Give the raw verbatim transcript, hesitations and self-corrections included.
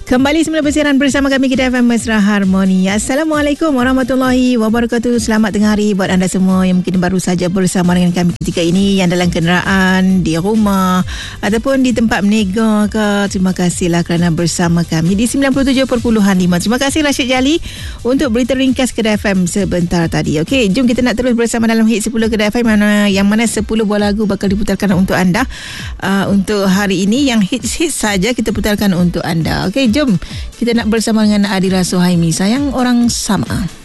Kembali semula bersiaran bersama kami Kedai F M Mesra Harmoni. Assalamualaikum warahmatullahi wabarakatuh. Selamat tengah hari buat anda semua yang mungkin baru saja bersama dengan kami ketika ini, yang dalam kenderaan, di rumah ataupun di tempat berniaga ke. Terima kasihlah kerana bersama kami di sembilan puluh tujuh perpuluhan lima. Terima kasih Rashid Jali untuk berita ringkas Kedai F M sebentar tadi. Okey, jom kita nak terus bersama dalam Hit sepuluh Kedai F M, mana yang mana sepuluh buah lagu bakal diputarkan untuk anda uh, untuk hari ini. Yang hits-hits saja kita putarkan untuk anda. Okey, jom kita nak bersama dengan Adira Suhaimi, Sayang Orang Sama.